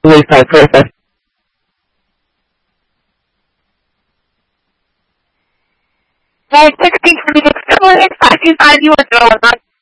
Restart process. Right, 16 minutes. 525 you were